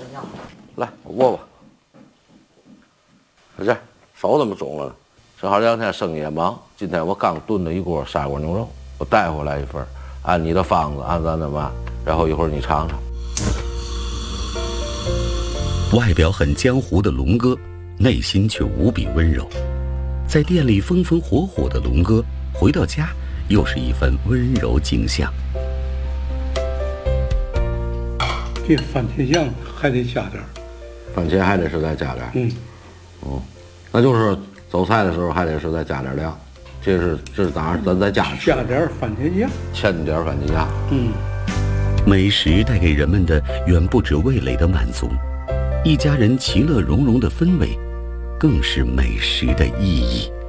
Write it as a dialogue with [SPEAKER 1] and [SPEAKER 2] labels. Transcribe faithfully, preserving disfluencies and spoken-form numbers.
[SPEAKER 1] 样？
[SPEAKER 2] 来，我握吧。这手怎么肿了呢？正好两天生意也忙，今天我刚炖了一锅砂锅牛肉，我带回来一份，按你的方子，按咱的嘛，然后一会儿你尝尝。
[SPEAKER 3] 外表很江湖的龙哥，内心却无比温柔。在店里风风火火的龙哥，回到家又是一番温柔景象。
[SPEAKER 4] 这番茄酱还得加点儿，
[SPEAKER 2] 番茄还得是再加点儿。
[SPEAKER 4] 嗯，
[SPEAKER 2] 嗯，那就是走菜的时候还得是再加点料。这是这是当然，咱在家吃。
[SPEAKER 4] 加点番茄酱，
[SPEAKER 2] 添点番茄酱。
[SPEAKER 4] 嗯，
[SPEAKER 3] 美食带给人们的远不止味蕾的满足，一家人其乐融融的氛围，更是美食的意义。